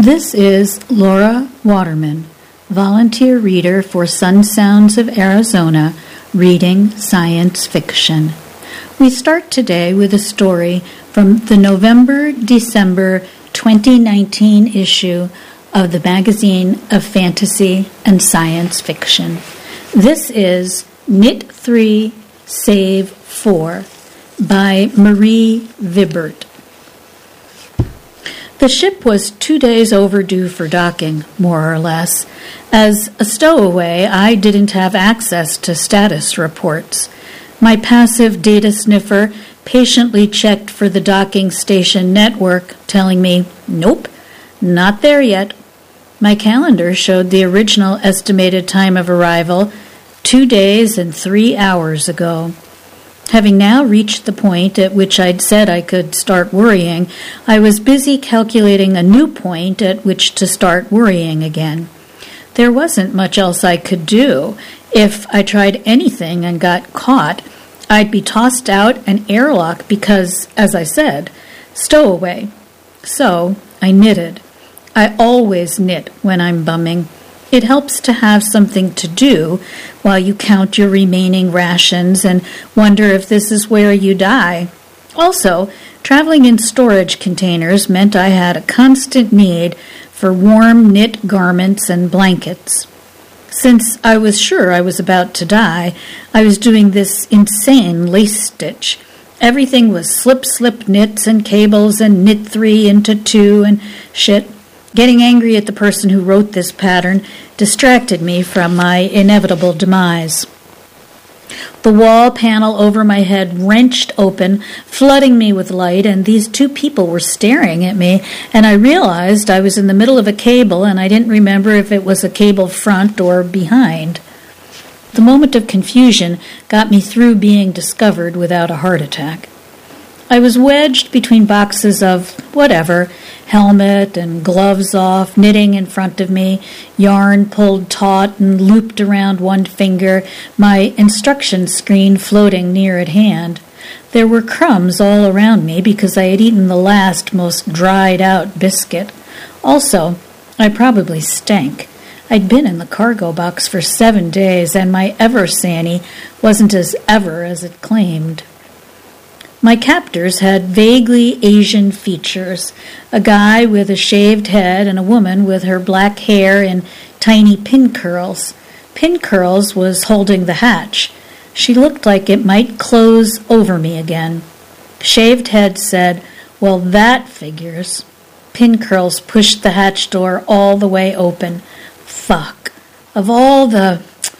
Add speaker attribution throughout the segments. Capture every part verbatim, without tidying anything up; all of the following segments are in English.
Speaker 1: This is Laura Waterman, volunteer reader for Sun Sounds of Arizona, reading science fiction. We start today with a story from the November-December twenty nineteen issue of the Magazine of Fantasy and Science Fiction. This is Knit three, Save four by Marie Vibert. The ship was two days overdue for docking, more or less. As a stowaway, I didn't have access to status reports. My passive data sniffer patiently checked for the docking station network, telling me, nope, not there yet. My calendar showed the original estimated time of arrival, two days and three hours ago. Having now reached the point at which I'd said I could start worrying, I was busy calculating a new point at which to start worrying again. There wasn't much else I could do. If I tried anything and got caught, I'd be tossed out an airlock because, as I said, stowaway. So I knitted. I always knit when I'm bumming. It helps to have something to do while you count your remaining rations and wonder if this is where you die. Also, traveling in storage containers meant I had a constant need for warm knit garments and blankets. Since I was sure I was about to die, I was doing this insane lace stitch. Everything was slip-slip knits and cables and knit three into two and shit. Getting angry at the person who wrote this pattern distracted me from my inevitable demise. The wall panel over my head wrenched open, flooding me with light, and these two people were staring at me, and I realized I was in the middle of a cable, and I didn't remember if it was a cable front or behind. The moment of confusion got me through being discovered without a heart attack. I was wedged between boxes of whatever, helmet and gloves off, knitting in front of me, yarn pulled taut and looped around one finger, my instruction screen floating near at hand. There were crumbs all around me because I had eaten the last, most dried-out biscuit. Also, I probably stank. I'd been in the cargo box for seven days, and my Eversani wasn't as ever as it claimed. My captors had vaguely Asian features, a guy with a shaved head and a woman with her black hair in tiny pin curls. Pin Curls was holding the hatch. She looked like it might close over me again. Shaved Head said, "Well, that figures." Pin Curls pushed the hatch door all the way open. Fuck. Of all the...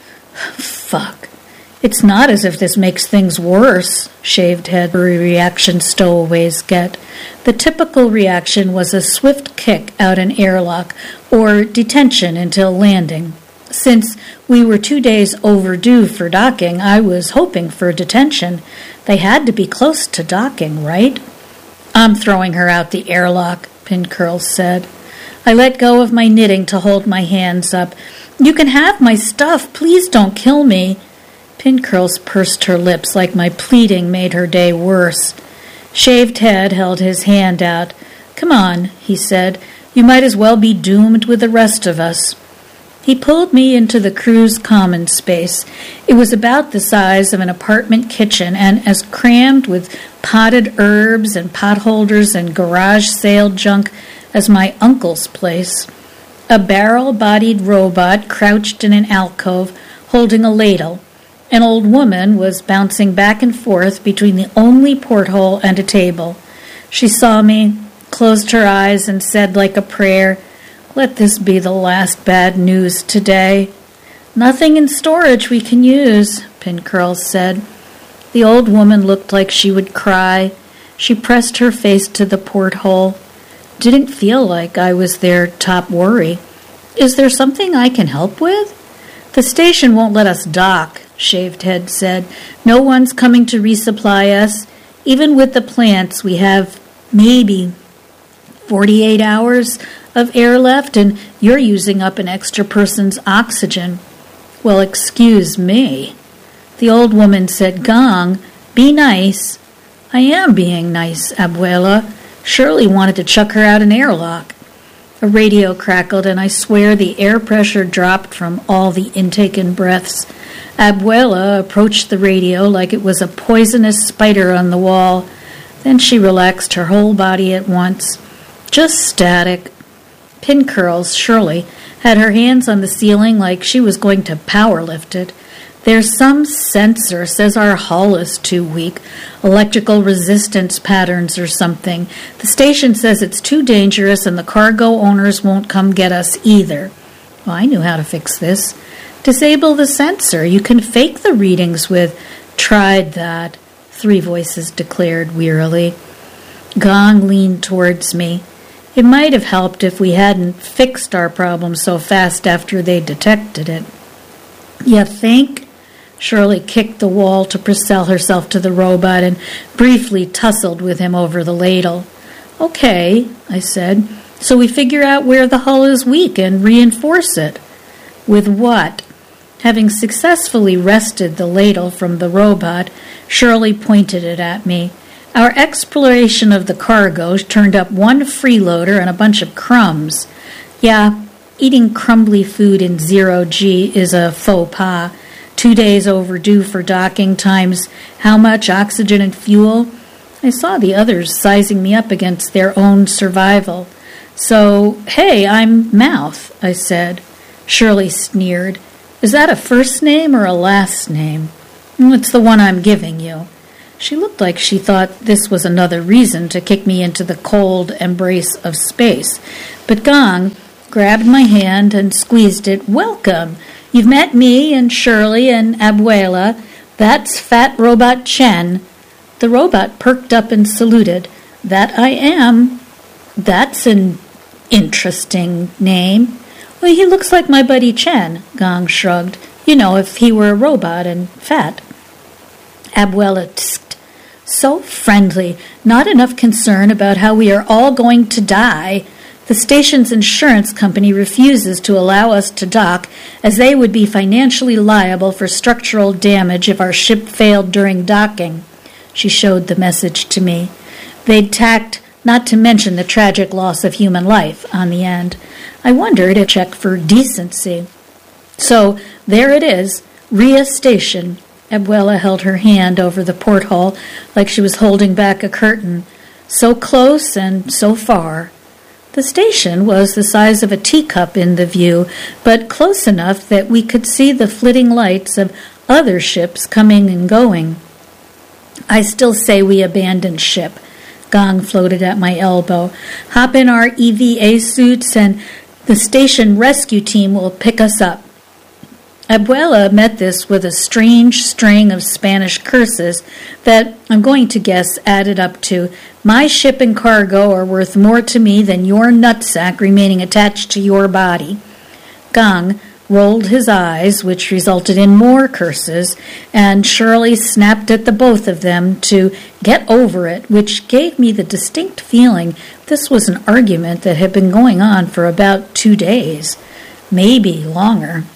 Speaker 1: Fuck. It's not as if this makes things worse, Shaved Head reaction stowaways get. The typical reaction was a swift kick out an airlock or detention until landing. Since we were two days overdue for docking, I was hoping for detention. They had to be close to docking, right? I'm throwing her out the airlock, Pin Curls said. I let go of my knitting to hold my hands up. You can have my stuff. Please don't kill me. Pin Curls pursed her lips like my pleading made her day worse. Shaved Head held his hand out. Come on, he said. You might as well be doomed with the rest of us. He pulled me into the crew's common space. It was about the size of an apartment kitchen and as crammed with potted herbs and potholders and garage sale junk as my uncle's place. A barrel-bodied robot crouched in an alcove holding a ladle. An old woman was bouncing back and forth between the only porthole and a table. She saw me, closed her eyes, and said like a prayer, "Let this be the last bad news today." "Nothing in storage we can use," Pin Curls said. The old woman looked like she would cry. She pressed her face to the porthole. Didn't feel like I was their top worry. "Is there something I can help with?" "The station won't let us dock," Shaved Head said. "No one's coming to resupply us. Even with the plants, we have maybe forty-eight hours of air left, and you're using up an extra person's oxygen." "Well, excuse me." The old woman said, "Gong, be nice." "I am being nice, Abuela." Shirley wanted to chuck her out an airlock. A radio crackled, and I swear the air pressure dropped from all the intaken breaths. Abuela approached the radio like it was a poisonous spider on the wall. Then she relaxed her whole body at once. Just static. Pin curls, Shirley, had her hands on the ceiling like she was going to power lift it. There's some sensor says our hull is too weak, electrical resistance patterns or something. The station says it's too dangerous and the cargo owners won't come get us either. Well, I knew how to fix this. Disable the sensor. You can fake the readings with. Tried that, three voices declared wearily. Gong leaned towards me. It might have helped if we hadn't fixed our problem so fast after they detected it. You think? Shirley kicked the wall to propel herself to the robot and briefly tussled with him over the ladle. Okay, I said. So we figure out where the hull is weak and reinforce it. With what? Having successfully wrested the ladle from the robot, Shirley pointed it at me. Our exploration of the cargo turned up one freeloader and a bunch of crumbs. Yeah, eating crumbly food in zero G is a faux pas. Two days overdue for docking times how much oxygen and fuel? I saw the others sizing me up against their own survival. So, hey, I'm Mouth, I said. Shirley sneered. Is that a first name or a last name? It's the one I'm giving you. She looked like she thought this was another reason to kick me into the cold embrace of space. But Gong grabbed my hand and squeezed it. Welcome. You've met me and Shirley and Abuela. That's Fat Robot Chen. The robot perked up and saluted. That I am. That's an interesting name. Well, he looks like my buddy Chen, Gong shrugged. You know, if he were a robot and fat. Abuela tsked. So friendly. Not enough concern about how we are all going to die. The station's insurance company refuses to allow us to dock, as they would be financially liable for structural damage if our ship failed during docking. She showed the message to me. They'd tacked, not to mention the tragic loss of human life, on the end. I wondered if check for decency. So, there it is, Rhea Station. Abuela held her hand over the porthole like she was holding back a curtain. So close and so far. The station was the size of a teacup in the view, but close enough that we could see the flitting lights of other ships coming and going. I still say we abandoned ship. Gong floated at my elbow. Hop in our E V A suits and the station rescue team will pick us up. Abuela met this with a strange string of Spanish curses that, I'm going to guess, added up to, my ship and cargo are worth more to me than your nutsack remaining attached to your body. Gong rolled his eyes, which resulted in more curses, and Shirley snapped at the both of them to get over it, which gave me the distinct feeling this was an argument that had been going on for about two days, maybe longer.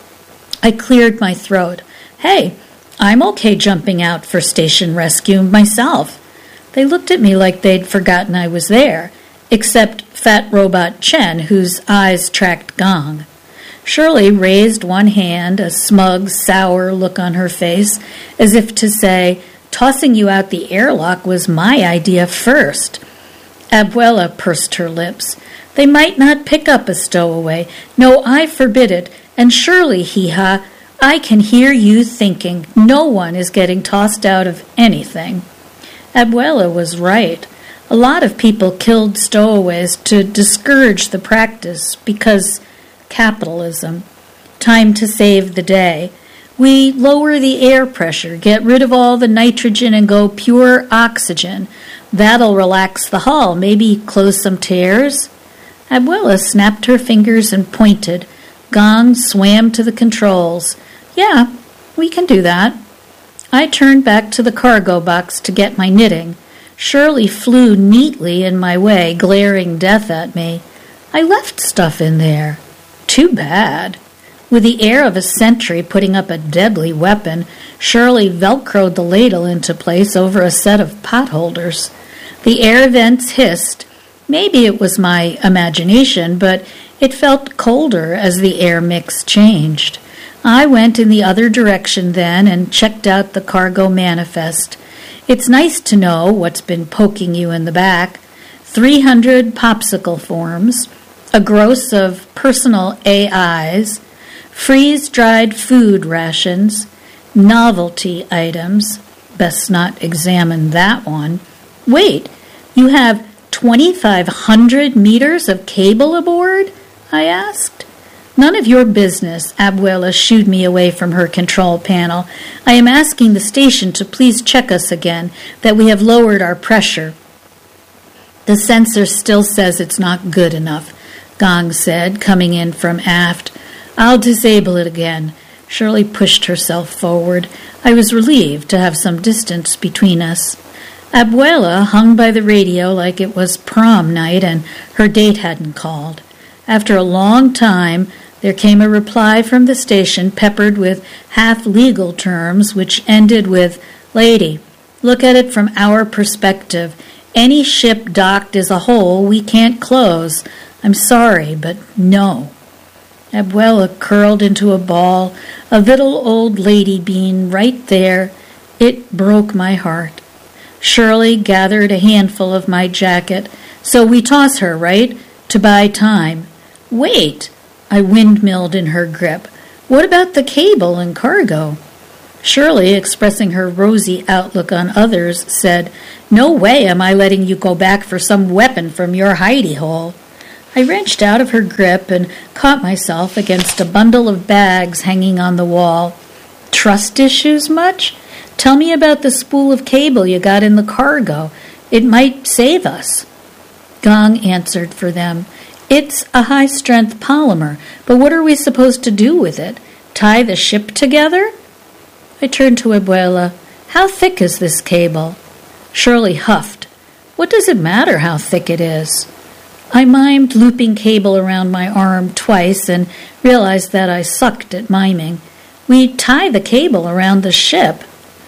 Speaker 1: I cleared my throat. Hey, I'm okay jumping out for station rescue myself. They looked at me like they'd forgotten I was there, except Fat Robot Chen, whose eyes tracked Gong. Shirley raised one hand, a smug, sour look on her face, as if to say, tossing you out the airlock was my idea first. Abuela pursed her lips. They might not pick up a stowaway. No, I forbid it. And surely, hee-ha, I can hear you thinking no one is getting tossed out of anything. Abuela was right. A lot of people killed stowaways to discourage the practice because capitalism. Time to save the day. We lower the air pressure, get rid of all the nitrogen and go pure oxygen. That'll relax the hull, maybe close some tears. Abuela snapped her fingers and pointed. Gong swam to the controls. Yeah, we can do that. I turned back to the cargo box to get my knitting. Shirley flew neatly in my way, glaring death at me. I left stuff in there. Too bad. With the air of a sentry putting up a deadly weapon, Shirley velcroed the ladle into place over a set of potholders. The air vents hissed. Maybe it was my imagination, but it felt colder as the air mix changed. I went in the other direction then and checked out the cargo manifest. It's nice to know what's been poking you in the back. three hundred popsicle forms, a gross of personal A Is, freeze-dried food rations, novelty items. Best not examine that one. Wait, you have twenty-five hundred meters of cable aboard? I asked. None of your business, Abuela shooed me away from her control panel. I am asking the station to please check us again, that we have lowered our pressure. The sensor still says it's not good enough, Gong said, coming in from aft. I'll disable it again. Shirley pushed herself forward. I was relieved to have some distance between us. Abuela hung by the radio like it was prom night and her date hadn't called. After a long time, there came a reply from the station peppered with half-legal terms which ended with, Lady, look at it from our perspective. Any ship docked is a hole we can't close. I'm sorry, but no. Abuela curled into a ball, a little old lady bean right there. It broke my heart. Shirley gathered a handful of my jacket. So we toss her, right? To buy time. Wait! I windmilled in her grip. What about the cable and cargo? Shirley, expressing her rosy outlook on others, said, No way am I letting you go back for some weapon from your hidey hole. I wrenched out of her grip and caught myself against a bundle of bags hanging on the wall. Trust issues much? Tell me about the spool of cable you got in the cargo. It might save us. Gong answered for them. It's a high-strength polymer, but what are we supposed to do with it? Tie the ship together? I turned to Abuela. How thick is this cable? Shirley huffed. What does it matter how thick it is? I mimed looping cable around my arm twice and realized that I sucked at miming. We tie the cable around the ship.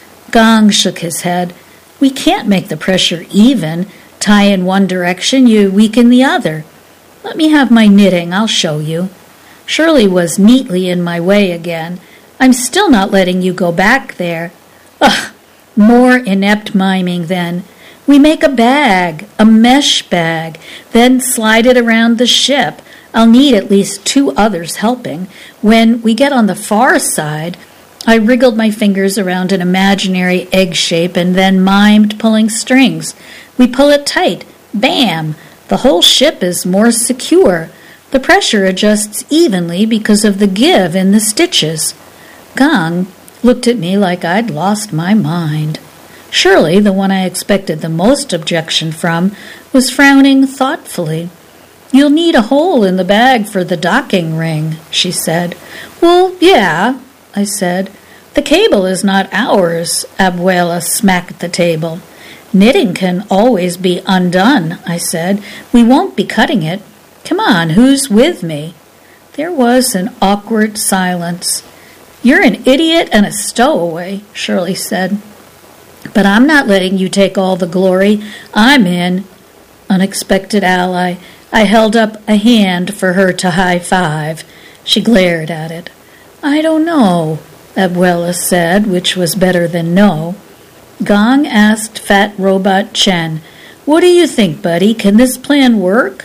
Speaker 1: Gong shook his head. We can't make the pressure even. Tie in one direction, you weaken the other. Let me have my knitting, I'll show you. Shirley was neatly in my way again. I'm still not letting you go back there. Ugh, more inept miming then. We make a bag, a mesh bag, then slide it around the ship. I'll need at least two others helping. When we get on the far side, I wriggled my fingers around an imaginary egg shape and then mimed pulling strings. We pull it tight. Bam! The whole ship is more secure. The pressure adjusts evenly because of the give in the stitches. Gong looked at me like I'd lost my mind. Shirley, the one I expected the most objection from, was frowning thoughtfully. You'll need a hole in the bag for the docking ring, she said. Well, yeah, I said. The cable is not ours, Abuela smacked the table. Knitting can always be undone, I said. We won't be cutting it. Come on, who's with me? There was an awkward silence. You're an idiot and a stowaway, Shirley said. But I'm not letting you take all the glory. I'm in. Unexpected ally. I held up a hand for her to high-five. She glared at it. I don't know, Abuela said, which was better than no. Gong asked Fat Robot Chen, What do you think, buddy? Can this plan work?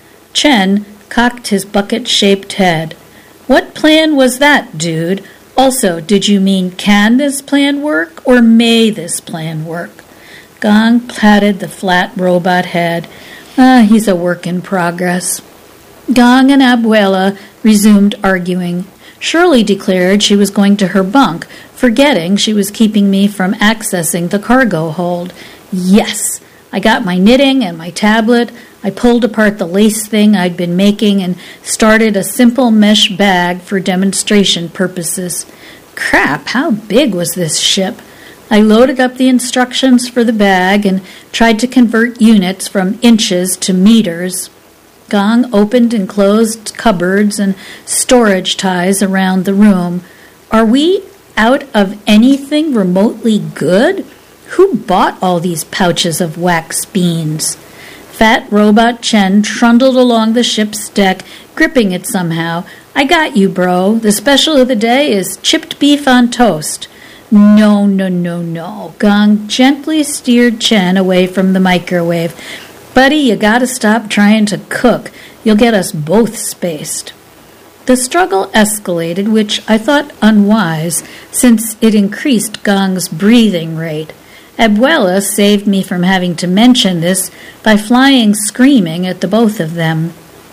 Speaker 1: Chen cocked his bucket-shaped head. What plan was that, dude? Also, did you mean can this plan work or may this plan work? Gong patted the flat robot head. Ah, he's a work in progress. Gong and Abuela resumed arguing. Shirley declared she was going to her bunk, forgetting she was keeping me from accessing the cargo hold. Yes! I got my knitting and my tablet. I pulled apart the lace thing I'd been making and started a simple mesh bag for demonstration purposes. Crap, how big was this ship? I loaded up the instructions for the bag and tried to convert units from inches to meters. Gong opened and closed cupboards and storage ties around the room. Are we out of anything remotely good? Who bought all these pouches of wax beans? Fat Robot Chen trundled along the ship's deck, gripping it somehow. I got you, bro. The special of the day is chipped beef on toast. No, no, no, no. Gong gently steered Chen away from the microwave. Buddy, you gotta stop trying to cook. You'll get us both spaced. The struggle escalated, which I thought unwise, since it increased Gong's breathing rate. Abuela saved me from having to mention this by flying screaming at the both of them.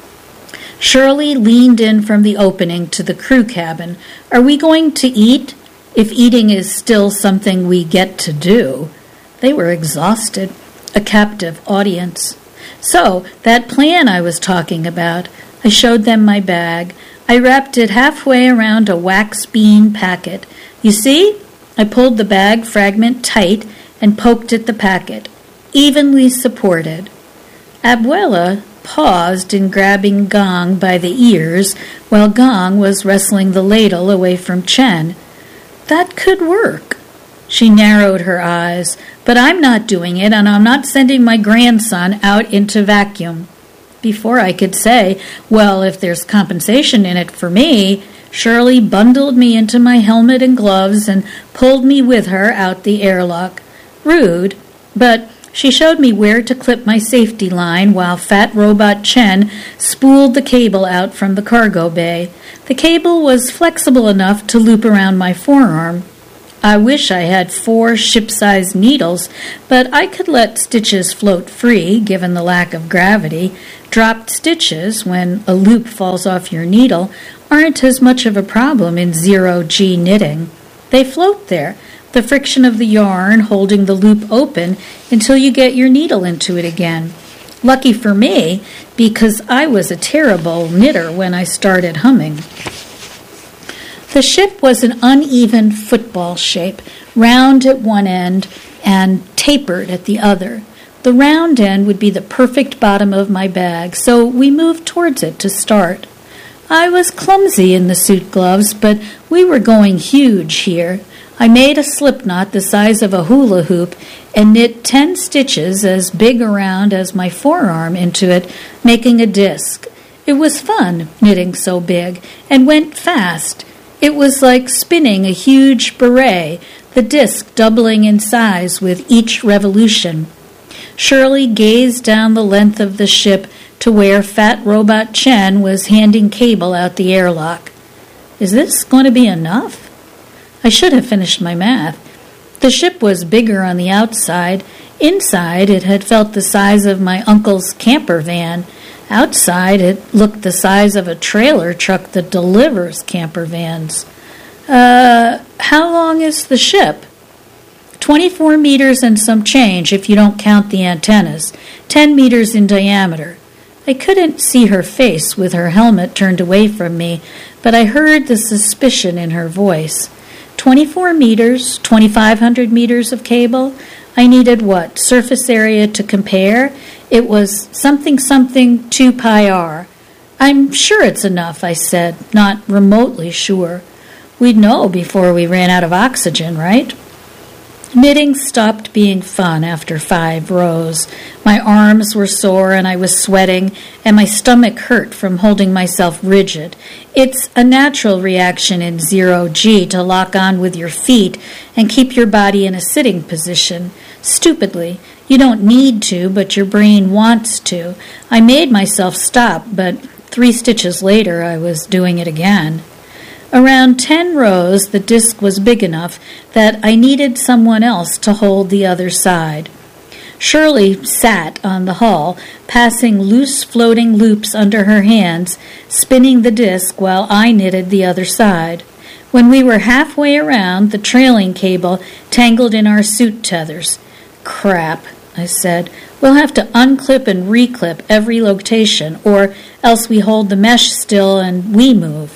Speaker 1: Shirley leaned in from the opening to the crew cabin. Are we going to eat? If eating is still something we get to do. They were exhausted, a captive audience. So, that plan I was talking about, I showed them my bag. I wrapped it halfway around a wax bean packet. You see? I pulled the bag fragment tight and poked at the packet, evenly supported. Abuela paused in grabbing Gong by the ears while Gong was wrestling the ladle away from Chen. That could work. She narrowed her eyes. But I'm not doing it, and I'm not sending my grandson out into vacuum. Before I could say, well, if there's compensation in it for me, Shirley bundled me into my helmet and gloves and pulled me with her out the airlock. Rude, but she showed me where to clip my safety line while Fat Robot Chen spooled the cable out from the cargo bay. The cable was flexible enough to loop around my forearm. I wish I had four ship-sized needles, but I could let stitches float free, given the lack of gravity. Dropped stitches, when a loop falls off your needle, aren't as much of a problem in zero-G knitting. They float there, the friction of the yarn holding the loop open until you get your needle into it again. Lucky for me, because I was a terrible knitter when I started humming. The ship was an uneven football shape, round at one end and tapered at the other. The round end would be the perfect bottom of my bag, so we moved towards it to start. I was clumsy in the suit gloves, but we were going huge here. I made a slip knot the size of a hula hoop and knit ten stitches as big around as my forearm into it, making a disc. It was fun, knitting so big, and went fast. It was like spinning a huge beret, the disc doubling in size with each revolution. Shirley gazed down the length of the ship to where Fat Robot Chen was handing cable out the airlock. Is this going to be enough? I should have finished my math. The ship was bigger on the outside. Inside, it had felt the size of my uncle's camper van. Outside, it looked the size of a trailer truck that delivers camper vans. Uh, how long is the ship? Twenty-four meters and some change if you don't count the antennas. Ten meters in diameter. I couldn't see her face with her helmet turned away from me, but I heard the suspicion in her voice. Twenty-four meters, twenty-five hundred meters of cable? I needed what? Surface area to compare? It was something something two pi r. I'm sure it's enough, I said, not remotely sure. We'd know before we ran out of oxygen, right? Knitting stopped being fun after five rows. My arms were sore and I was sweating, and my stomach hurt from holding myself rigid. It's a natural reaction in zero-G to lock on with your feet and keep your body in a sitting position. Stupidly. You don't need to, but your brain wants to. I made myself stop, but three stitches later I was doing it again. Around ten rows, the disc was big enough that I needed someone else to hold the other side. Shirley sat on the hull, passing loose floating loops under her hands, spinning the disc while I knitted the other side. When we were halfway around, the trailing cable tangled in our suit tethers. Crap, I said. We'll have to unclip and reclip every location, or else we hold the mesh still and we move.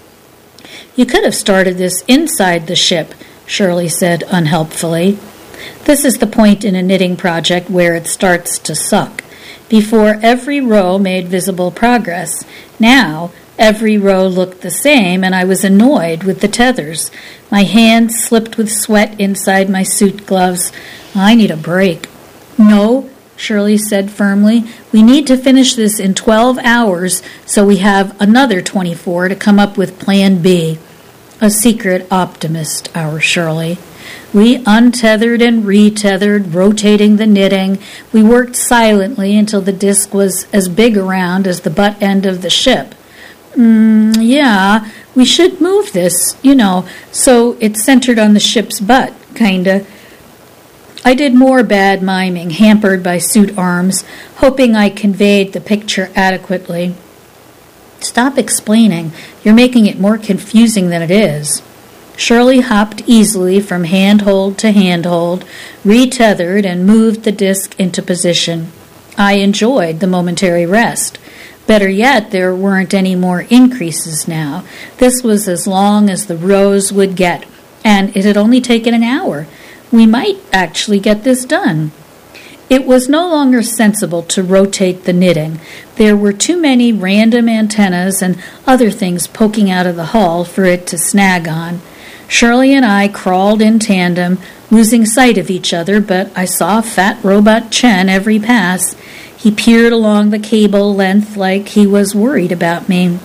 Speaker 1: You could have started this inside the ship, Shirley said unhelpfully. This is the point in a knitting project where it starts to suck. Before, every row made visible progress. Now, every row looked the same, and I was annoyed with the tethers. My hands slipped with sweat inside my suit gloves. I need a break. No, Shirley said firmly. "We need to finish this in twelve hours, so we have another twenty-four to come up with Plan B." A secret optimist, our Shirley. We untethered and retethered, rotating the knitting. We worked silently until the disc was as big around as the butt end of the ship. Mm, yeah, we should move this, you know, so it's centered on the ship's butt, kinda. I did more bad miming, hampered by suit arms, hoping I conveyed the picture adequately. Stop explaining. You're making it more confusing than it is. Shirley hopped easily from handhold to handhold, retethered, and moved the disc into position. I enjoyed the momentary rest. Better yet, there weren't any more increases now. This was as long as the rows would get, and it had only taken an hour. We might actually get this done. It was no longer sensible to rotate the knitting. There were too many random antennas and other things poking out of the hull for it to snag on. Shirley and I crawled in tandem, losing sight of each other, but I saw Fat Robot Chen every pass. He peered along the cable length like he was worried about me.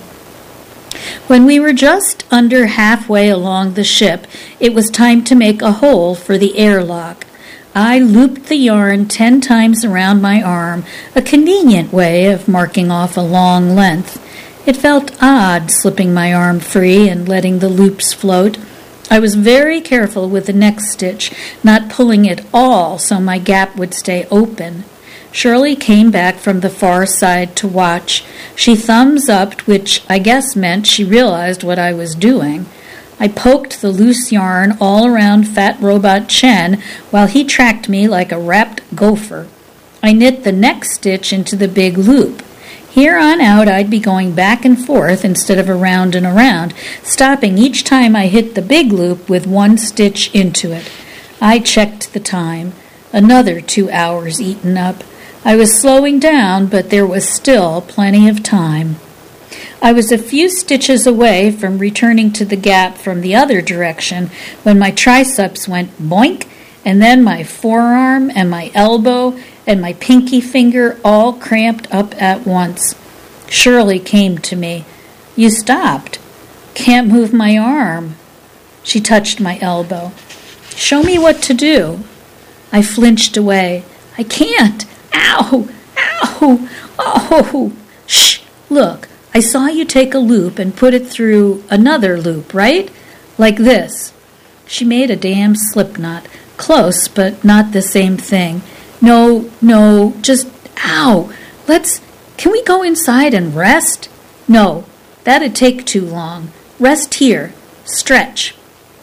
Speaker 1: When we were just under halfway along the ship, it was time to make a hole for the airlock. I looped the yarn ten times around my arm, a convenient way of marking off a long length. It felt odd slipping my arm free and letting the loops float. I was very careful with the next stitch, not pulling it all so my gap would stay open. Shirley came back from the far side to watch. She thumbs-upped, which I guess meant she realized what I was doing. I poked the loose yarn all around Fat Robot Chen while he tracked me like a wrapped gopher. I knit the next stitch into the big loop. Here on out, I'd be going back and forth instead of around and around, stopping each time I hit the big loop with one stitch into it. I checked the time. Another two hours eaten up. I was slowing down, but there was still plenty of time. I was a few stitches away from returning to the gap from the other direction when my triceps went boink, and then my forearm and my elbow and my pinky finger all cramped up at once. Shirley came to me. "You stopped." "Can't move my arm." She touched my elbow. "Show me what to do." I flinched away. "I can't. Ow! Ow! Oh! Shh! Look, I saw you take a loop and put it through another loop, right? Like this." She made a damn slip knot. Close, but not the same thing. "No, no, just, ow! Let's, can we go inside and rest?" "No, that'd take too long. Rest here. Stretch."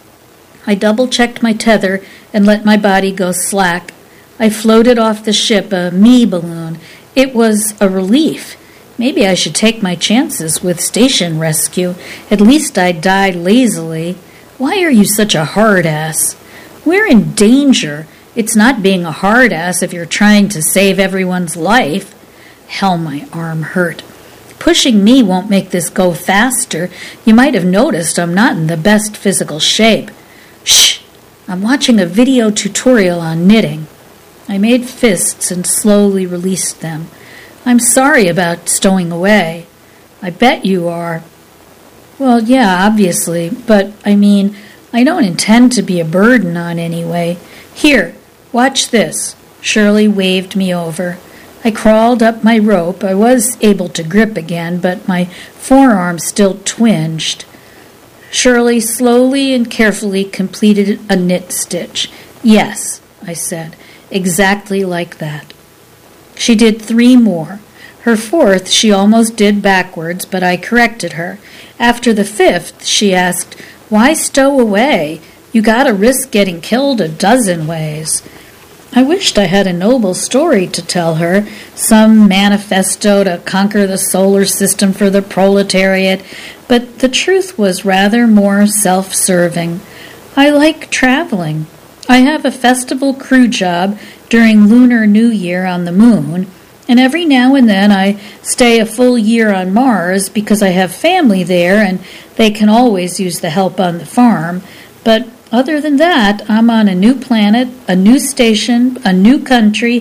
Speaker 1: I double-checked my tether and let my body go slack. I floated off the ship, a me balloon. It was a relief. Maybe I should take my chances with station rescue. At least I'd die lazily. Why are you such a hard-ass? We're in danger. It's not being a hard-ass if you're trying to save everyone's life. Hell, my arm hurt. Pushing me won't make this go faster. You might have noticed I'm not in the best physical shape. Shh! I'm watching a video tutorial on knitting. I made fists and slowly released them. "I'm sorry about stowing away." "I bet you are." "Well, yeah, obviously, but, I mean, I don't intend to be a burden on anyway. Here, watch this." Shirley waved me over. I crawled up my rope. I was able to grip again, but my forearm still twinged. Shirley slowly and carefully completed a knit stitch. "Yes," I said, "exactly like that." She did three more. Her fourth she almost did backwards, but I corrected her. After the fifth, she asked, "Why stow away? You gotta risk getting killed a dozen ways." I wished I had a noble story to tell her, some manifesto to conquer the solar system for the proletariat, but the truth was rather more self-serving. I like traveling. I have a festival crew job during Lunar New Year on the moon, and every now and then I stay a full year on Mars because I have family there and they can always use the help on the farm. But other than that, I'm on a new planet, a new station, a new country,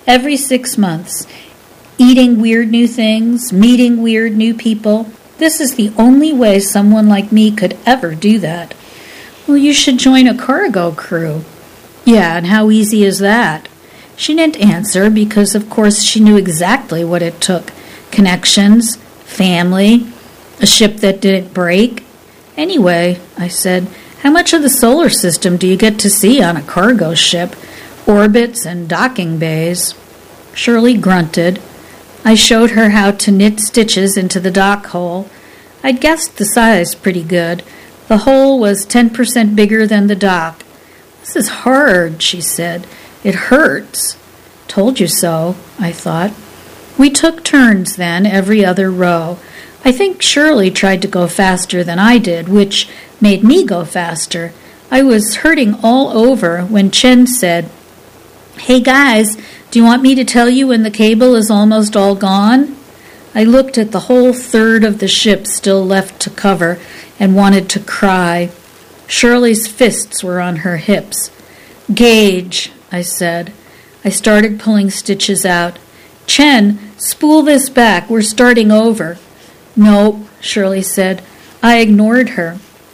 Speaker 1: every six months, eating weird new things, meeting weird new people. This is the only way someone like me could ever do that. Well, you should join a cargo crew. Yeah, and how easy is that? She didn't answer because, of course, she knew exactly what it took. Connections, family, a ship that didn't break. Anyway, I said, how much of the solar system do you get to see on a cargo ship? Orbits and docking bays. Shirley grunted. I showed her how to knit stitches into the dock hole. I'd guessed the size pretty good. The hole was ten percent bigger than the dock. This is hard, she said. It hurts. Told you so, I thought. We took turns then, every other row. I think Shirley tried to go faster than I did, which made me go faster. I was hurting all over when Chen said, Hey guys, do you want me to tell you when the cable is almost all gone? I looked at the whole third of the ship still left to cover and wanted to cry. Shirley's fists were on her hips. Gauge, I said. I started pulling stitches out. Chen, spool this back. We're starting over. Nope, Shirley said. I ignored her.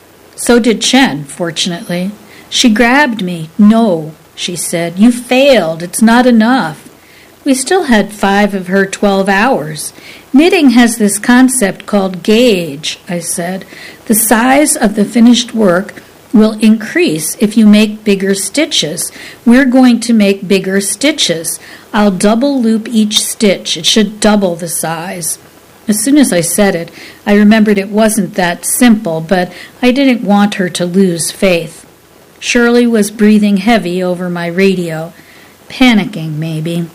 Speaker 1: So did Chen, fortunately. She grabbed me. No, she said. You failed. It's not enough. We still had five of her twelve hours. Knitting has this concept called gauge, I said. The size of the finished work will increase if you make bigger stitches. We're going to make bigger stitches. I'll double loop each stitch. It should double the size. As soon as I said it, I remembered it wasn't that simple, but I didn't want her to lose faith. Shirley was breathing heavy over my radio. Panicking, maybe.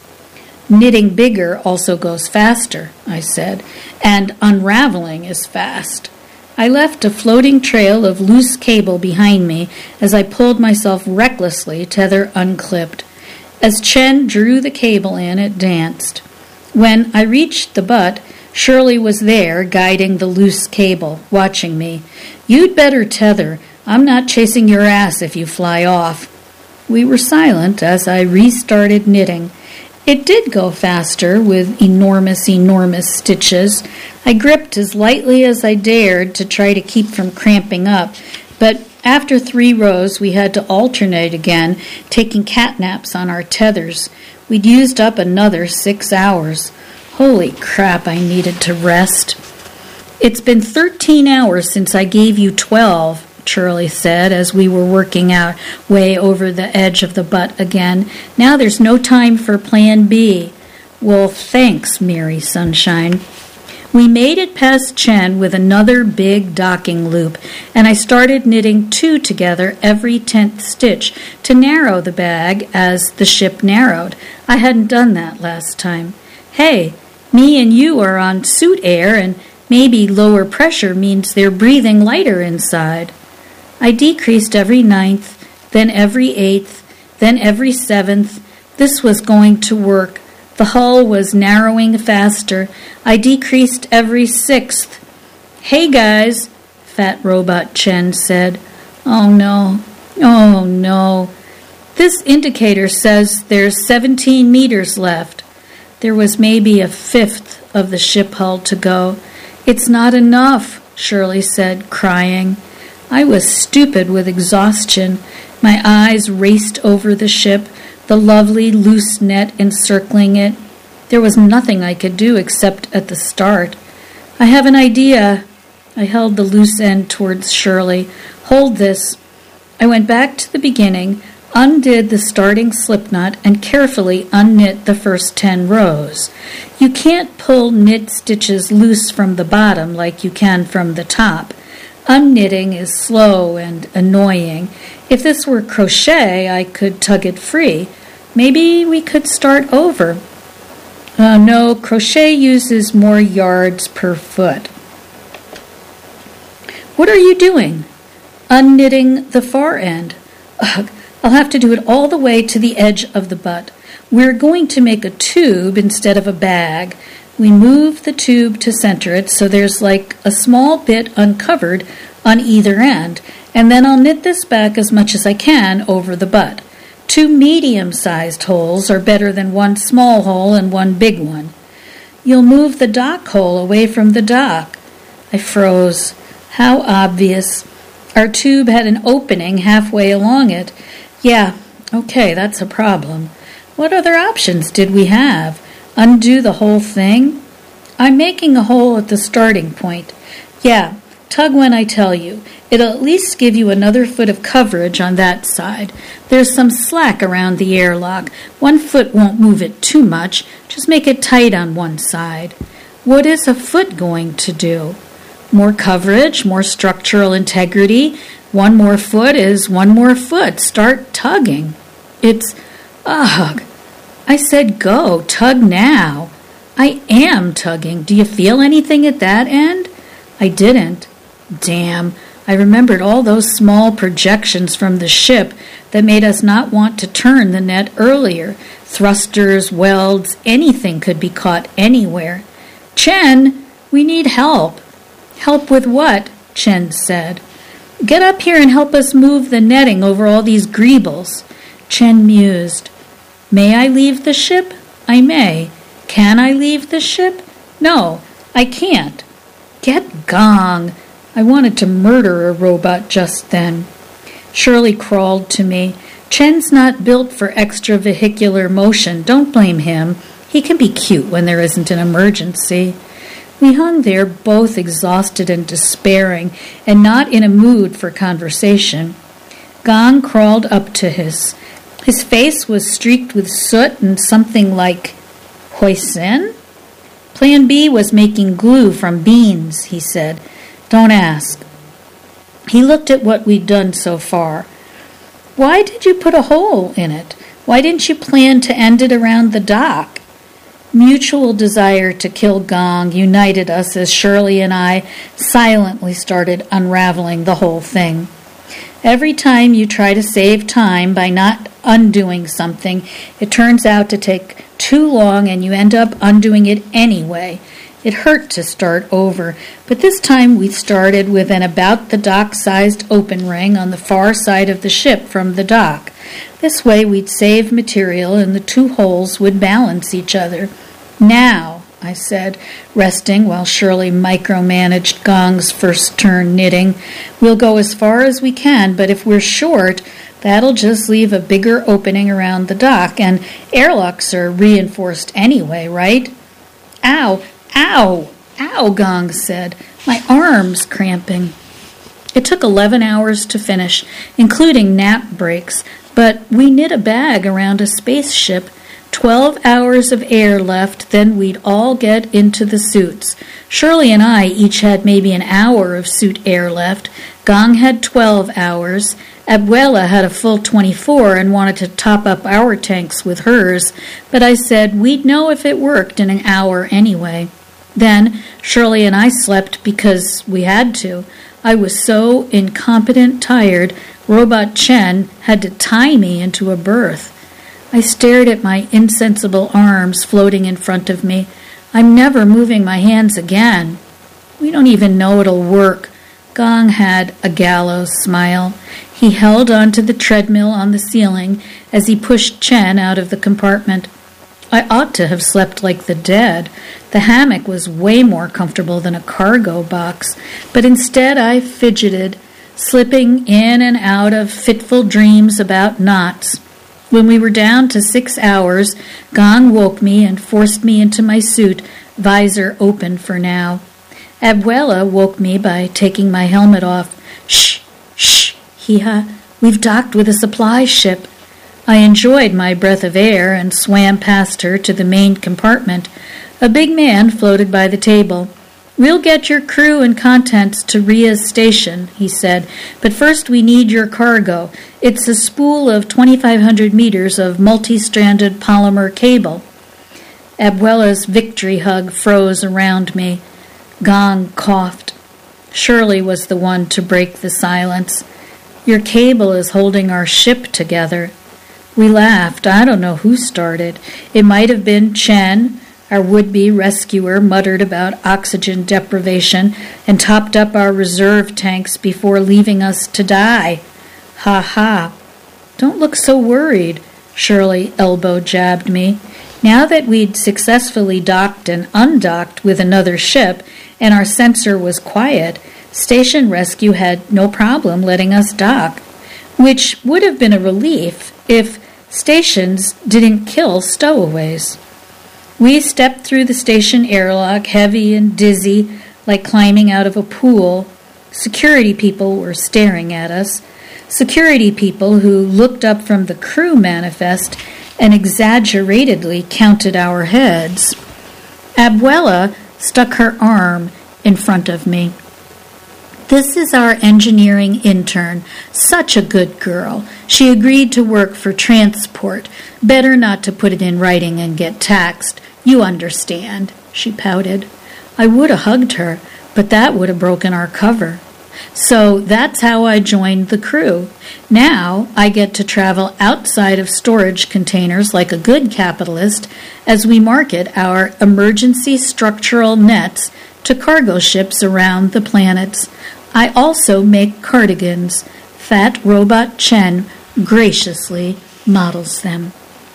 Speaker 1: Knitting bigger also goes faster, I said, and unraveling is fast. I left a floating trail of loose cable behind me as I pulled myself recklessly, tether unclipped. As Chen drew the cable in, it danced. When I reached the butt, Shirley was there, guiding the loose cable, watching me. You'd better tether. I'm not chasing your ass if you fly off. We were silent as I restarted knitting. It did go faster with enormous, enormous stitches. I gripped as lightly as I dared to try to keep from cramping up, but after three rows we had to alternate again, taking cat naps on our tethers. We'd used up another six hours. Holy crap, I needed to rest. It's been thirteen hours since I gave you twelve, Shirley said as we were working out way over the edge of the butt again. Now there's no time for plan B. Well, thanks, Mary Sunshine. We made it past Chen with another big docking loop, and I started knitting two together every tenth stitch to narrow the bag as the ship narrowed. I hadn't done that last time. Hey, me and you are on suit air, and maybe lower pressure means they're breathing lighter inside. I decreased every ninth, then every eighth, then every seventh. This was going to work. The hull was narrowing faster. I decreased every sixth. Hey, guys, Fat Robot Chen said. Oh, no. Oh, no. This indicator says there's seventeen meters left. There was maybe a fifth of the ship hull to go. It's not enough, Shirley said, crying. I was stupid with exhaustion. My eyes raced over the ship, the lovely loose net encircling it. There was nothing I could do except at the start. I have an idea. I held the loose end towards Shirley. Hold this. I went back to the beginning, undid the starting slipknot, and carefully unknit the first ten rows. You can't pull knit stitches loose from the bottom like you can from the top. Unknitting is slow and annoying. If this were crochet, I could tug it free. Maybe we could start over. Uh, no, crochet uses more yards per foot. What are you doing? Unknitting the far end. Ugh, I'll have to do it all the way to the edge of the butt. We're going to make a tube instead of a bag. We move the tube to center it so there's like a small bit uncovered on either end, and then I'll knit this back as much as I can over the butt. Two medium-sized holes are better than one small hole and one big one. You'll move the dock hole away from the dock. I froze. How obvious. Our tube had an opening halfway along it. Yeah, okay, that's a problem. What other options did we have? Undo the whole thing? I'm making a hole at the starting point. Yeah, tug when I tell you. It'll at least give you another foot of coverage on that side. There's some slack around the airlock. One foot won't move it too much. Just make it tight on one side. What is a foot going to do? More coverage, more structural integrity. One more foot is one more foot. Start tugging. It's, ugh. I said go, tug now. I am tugging. Do you feel anything at that end? I didn't. Damn. I remembered all those small projections from the ship that made us not want to turn the net earlier. Thrusters, welds, anything could be caught anywhere. Chen, we need help. Help with what? Chen said. Get up here and help us move the netting over all these greebles. Chen mused. May I leave the ship? I may. Can I leave the ship? No, I can't. Get Gong. I wanted to murder a robot just then. Shirley crawled to me. Chen's not built for extravehicular motion. Don't blame him. He can be cute when there isn't an emergency. We hung there, both exhausted and despairing, and not in a mood for conversation. Gong crawled up to his. His face was streaked with soot and something like hoisin. Plan B was making glue from beans, he said. Don't ask. He looked at what we'd done so far. Why did you put a hole in it? Why didn't you plan to end it around the dock? Mutual desire to kill Gong united us as Shirley and I silently started unraveling the whole thing. Every time you try to save time by not undoing something, it turns out to take too long and you end up undoing it anyway. It hurt to start over, but this time we started with an about-the-dock-sized open ring on the far side of the ship from the dock. This way we'd save material and the two holes would balance each other. Now, I said, resting while Shirley micromanaged Gong's first turn knitting, we'll go as far as we can, but if we're short, that'll just leave a bigger opening around the dock, and airlocks are reinforced anyway, right? Ow! Ow! Ow, Gong said. My arm's cramping. It took eleven hours to finish, including nap breaks, but we knit a bag around a spaceship. Twelve hours of air left, then we'd all get into the suits. Shirley and I each had maybe an hour of suit air left. Gong had twelve hours. Abuela had a full twenty-four and wanted to top up our tanks with hers, but I said we'd know if it worked in an hour anyway. Then Shirley and I slept because we had to. I was so incompetent tired, Robot Chen had to tie me into a berth. I stared at my insensible arms floating in front of me. I'm never moving my hands again. We don't even know it'll work. Gong had a gallows smile. He held onto the treadmill on the ceiling as he pushed Chen out of the compartment. I ought to have slept like the dead. The hammock was way more comfortable than a cargo box, but instead I fidgeted, slipping in and out of fitful dreams about knots. When we were down to six hours, Gong woke me and forced me into my suit, visor open for now. Abuela woke me by taking my helmet off. Shh, shh, hee-ha, we've docked with a supply ship. I enjoyed my breath of air and swam past her to the main compartment. A big man floated by the table. We'll get your crew and contents to Ria's station, he said, but first we need your cargo. It's a spool of twenty-five hundred meters of multi-stranded polymer cable. Abuela's victory hug froze around me. Gong coughed. Shirley was the one to break the silence. Your cable is holding our ship together. We laughed. I don't know who started. It might have been Chen. Our would-be rescuer muttered about oxygen deprivation and topped up our reserve tanks before leaving us to die. Ha ha. Don't look so worried. Shirley elbow-jabbed me. Now that we'd successfully docked and undocked with another ship and our sensor was quiet, Station Rescue had no problem letting us dock, which would have been a relief if stations didn't kill stowaways. We stepped through the station airlock, heavy and dizzy, like climbing out of a pool. Security people were staring at us. Security people who looked up from the crew manifest and exaggeratedly counted our heads. Abuela stuck her arm in front of me. This is our engineering intern. Such a good girl. She agreed to work for transport. Better not to put it in writing and get taxed. You understand, she pouted. I would have hugged her, but that would have broken our cover. So that's how I joined the crew. Now I get to travel outside of storage containers like a good capitalist as we market our emergency structural nets to cargo ships around the planets. I also make cardigans. Fat Robot Chen graciously models them.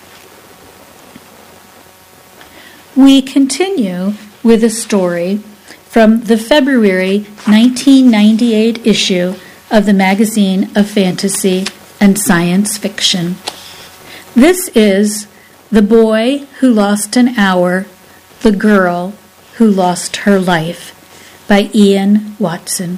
Speaker 1: We continue with a story from the February nineteen ninety-eight issue of the Magazine of Fantasy and Science Fiction. This is The Boy Who Lost an Hour, The Girl Who Lost Her Life by Ian Watson.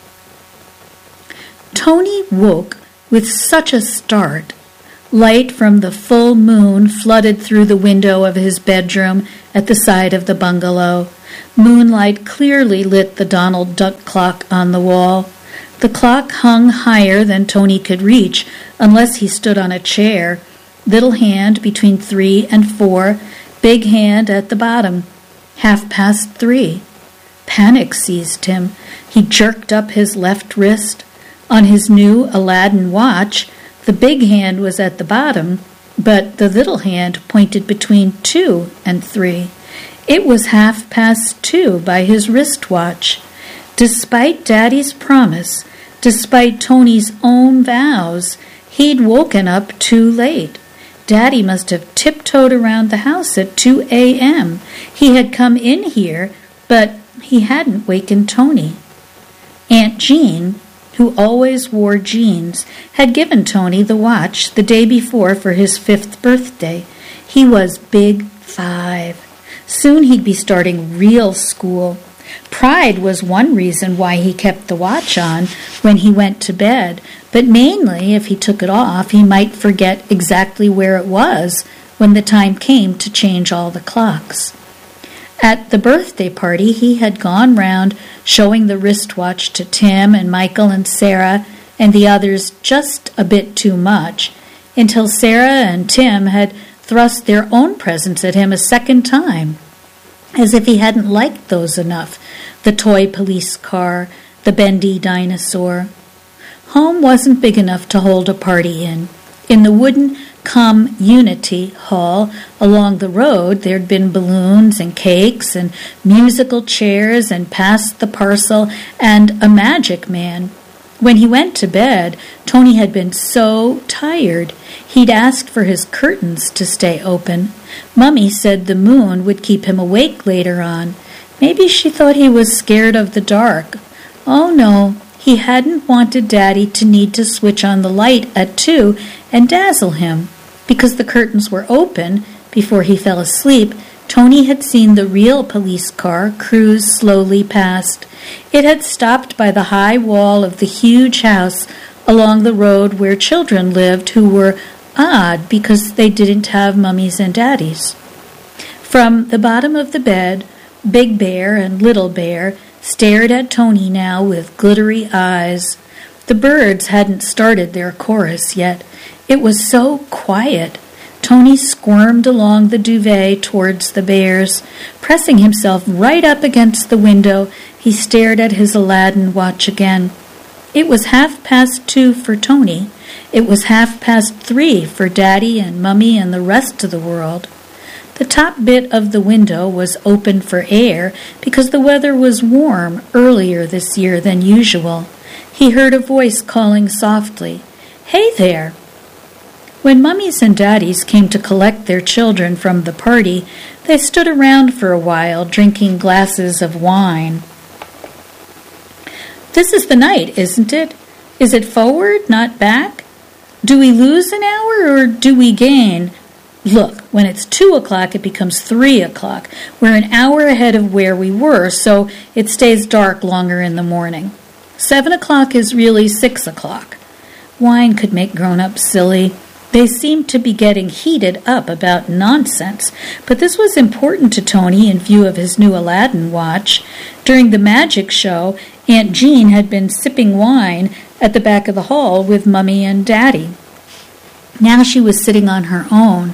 Speaker 1: Tony woke with such a start. Light from the full moon flooded through the window of his bedroom at the side of the bungalow. Moonlight clearly lit the Donald Duck clock on the wall. The clock hung higher than Tony could reach unless he stood on a chair. Little hand between three and four, big hand at the bottom. Half past three. Panic seized him. He jerked up his left wrist. On his new Aladdin watch, the big hand was at the bottom, but the little hand pointed between two and three. It was half past two by his wristwatch. Despite Daddy's promise, despite Tony's own vows, he'd woken up too late. Daddy must have tiptoed around the house at two a.m. He had come in here, but he hadn't wakened Tony. Aunt Jean, who always wore jeans, had given Tony the watch the day before for his fifth birthday. He was big five. Soon he'd be starting real school. Pride was one reason why he kept the watch on when he went to bed, but mainly if he took it off, he might forget exactly where it was when the time came to change all the clocks. At the birthday party, he had gone round showing the wristwatch to Tim and Michael and Sarah and the others just a bit too much, until Sarah and Tim had thrust their own presents at him a second time, as if he hadn't liked those enough, the toy police car, the bendy dinosaur. Home wasn't big enough to hold a party in. In the wooden community hall along the road, there'd been balloons and cakes and musical chairs and pass the parcel and a magic man. When he went to bed, Tony had been so tired, he'd asked for his curtains to stay open. Mummy said the moon would keep him awake later on. Maybe she thought he was scared of the dark. Oh, no, he hadn't wanted Daddy to need to switch on the light at two and dazzle him. Because the curtains were open, before he fell asleep, Tony had seen the real police car cruise slowly past. It had stopped by the high wall of the huge house along the road where children lived who were odd because they didn't have mummies and daddies. From the bottom of the bed, Big Bear and Little Bear stared at Tony now with glittery eyes. The birds hadn't started their chorus yet. It was so quiet. Tony squirmed along the duvet towards the bears. Pressing himself right up against the window, he stared at his Aladdin watch again. It was half past two for Tony. It was half past three for Daddy and Mummy and the rest of the world. The top bit of the window was open for air because the weather was warm earlier this year than usual. He heard a voice calling softly, "Hey there!" When mummies and daddies came to collect their children from the party, they stood around for a while, drinking glasses of wine. "This is the night, isn't it? Is it forward, not back? Do we lose an hour or do we gain? Look, when it's two o'clock, it becomes three o'clock. We're an hour ahead of where we were, so it stays dark longer in the morning. Seven o'clock is really six o'clock." Wine could make grown-ups silly. They seemed to be getting heated up about nonsense, but this was important to Tony in view of his new Aladdin watch. During the magic show, Aunt Jean had been sipping wine at the back of the hall with Mummy and Daddy. Now she was sitting on her own,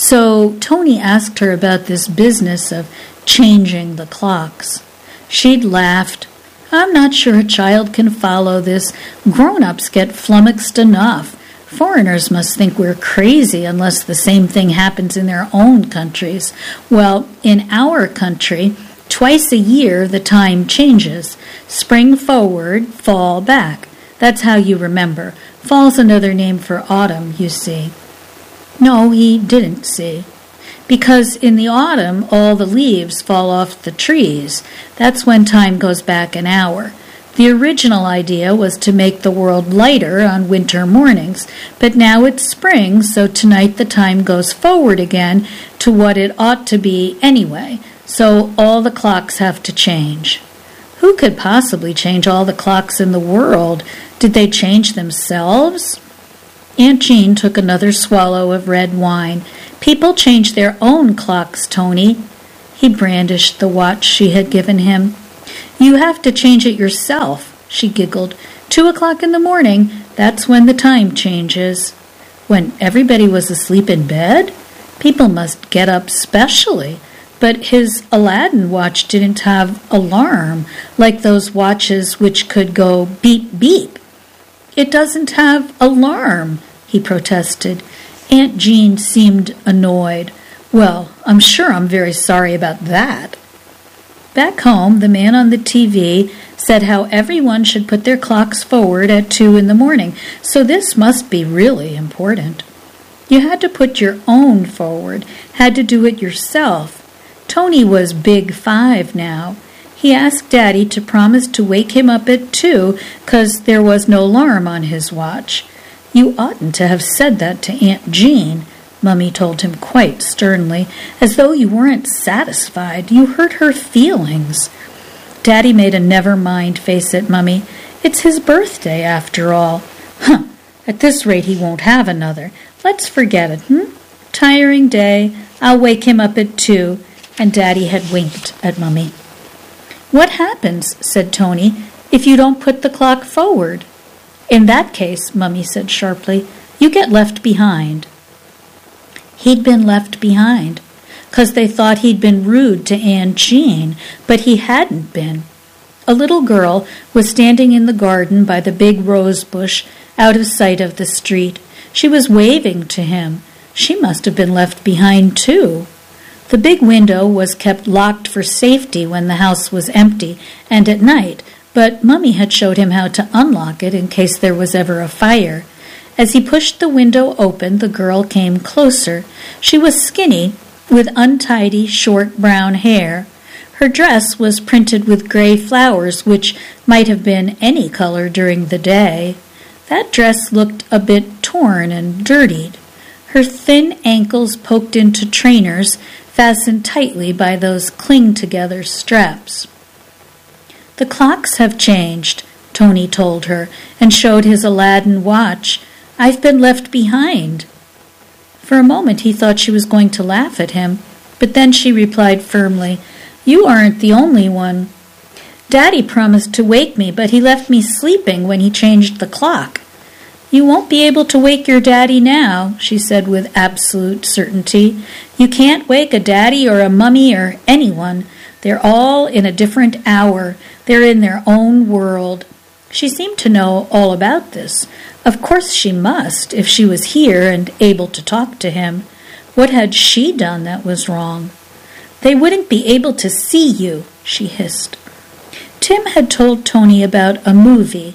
Speaker 1: so Tony asked her about this business of changing the clocks. She'd laughed. "I'm not sure a child can follow this. Grown-ups get flummoxed enough. Foreigners must think we're crazy unless the same thing happens in their own countries. Well, in our country, twice a year the time changes. Spring forward, fall back. That's how you remember. Fall's another name for autumn, you see." No, he didn't see. Because in the autumn, all the leaves fall off the trees. That's when time goes back an hour. The original idea was to make the world lighter on winter mornings, but now it's spring, so tonight the time goes forward again to what it ought to be anyway, so all the clocks have to change. Who could possibly change all the clocks in the world? Did they change themselves? Aunt Jean took another swallow of red wine. "People change their own clocks, Tony." He brandished the watch she had given him. "You have to change it yourself," she giggled. Two o'clock in the morning, that's when the time changes." When everybody was asleep in bed? People must get up specially. But his Aladdin watch didn't have alarm, like those watches which could go beep, beep. "It doesn't have alarm," he protested. Aunt Jean seemed annoyed. "Well, I'm sure I'm very sorry about that." Back home, the man on the T V said how everyone should put their clocks forward at two in the morning, so this must be really important. You had to put your own forward, had to do it yourself. Tony was big five now. He asked Daddy to promise to wake him up at two, 'cause there was no alarm on his watch. "You oughtn't to have said that to Aunt Jean," Mummy told him quite sternly, "as though you weren't satisfied. You hurt her feelings." Daddy made a never-mind face at Mummy. "It's his birthday, after all." "Huh! At this rate he won't have another. Let's forget it, hmm? Tiring day. I'll wake him up at two." And Daddy had winked at Mummy. "What happens," said Tony, "if you don't put the clock forward?" "In that case," Mummy said sharply, "you get left behind." He'd been left behind, 'cause they thought he'd been rude to Aunt Jean, but he hadn't been. A little girl was standing in the garden by the big rose bush, out of sight of the street. She was waving to him. She must have been left behind, too. The big window was kept locked for safety when the house was empty and at night, but Mummy had showed him how to unlock it in case there was ever a fire. As he pushed the window open, the girl came closer. She was skinny, with untidy, short brown hair. Her dress was printed with gray flowers, which might have been any color during the day. That dress looked a bit torn and dirtied. Her thin ankles poked into trainers, fastened tightly by those cling-together straps. "The clocks have changed," Tony told her, and showed his Aladdin watch. "I've been left behind." For a moment he thought she was going to laugh at him, but then she replied firmly, "You aren't the only one. Daddy promised to wake me, but he left me sleeping when he changed the clock." "You won't be able to wake your daddy now," she said with absolute certainty. "You can't wake a daddy or a mummy or anyone. They're all in a different hour. They're in their own world." She seemed to know all about this. Of course she must, if she was here and able to talk to him. What had she done that was wrong? "They wouldn't be able to see you," she hissed. Tim had told Tony about a movie.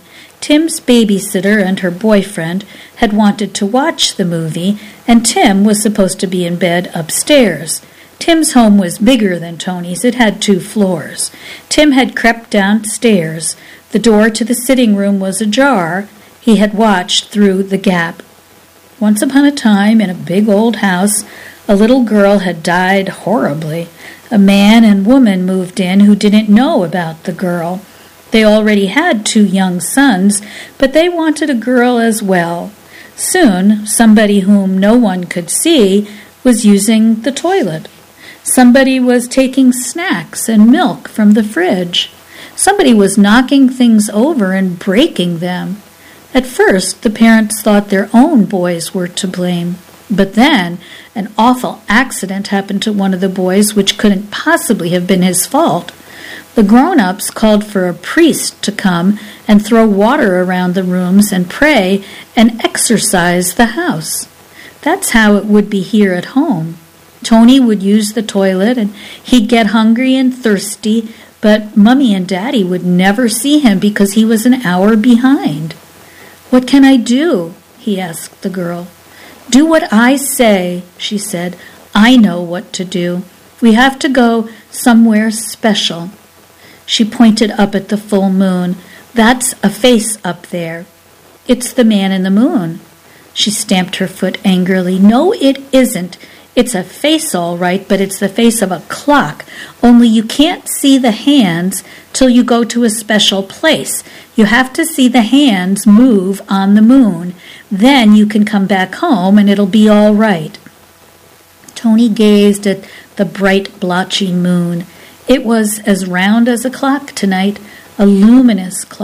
Speaker 1: Tim's babysitter and her boyfriend had wanted to watch the movie, and Tim was supposed to be in bed upstairs. Tim's home was bigger than Tony's. It had two floors. Tim had crept downstairs. The door to the sitting room was ajar. He had watched through the gap. Once upon a time, in a big old house, a little girl had died horribly. A man and woman moved in who didn't know about the girl. They already had two young sons, but they wanted a girl as well. Soon, somebody whom no one could see was using the toilet. Somebody was taking snacks and milk from the fridge. Somebody was knocking things over and breaking them. At first, the parents thought their own boys were to blame. But then, an awful accident happened to one of the boys which couldn't possibly have been his fault. The grown-ups called for a priest to come and throw water around the rooms and pray and exorcise the house. That's how it would be here at home. Tony would use the toilet and he'd get hungry and thirsty, but Mummy and Daddy would never see him because he was an hour behind. "What can I do?" he asked the girl. "Do what I say," she said. "I know what to do. We have to go somewhere special." She pointed up at the full moon. "That's a face up there." "It's the man in the moon." She stamped her foot angrily. "No, it isn't. It's a face all right, but it's the face of a clock. Only you can't see the hands till you go to a special place. You have to see the hands move on the moon. Then you can come back home and it'll be all right." Tony gazed at the bright, blotchy moon. It was as round as a clock tonight, a luminous clock.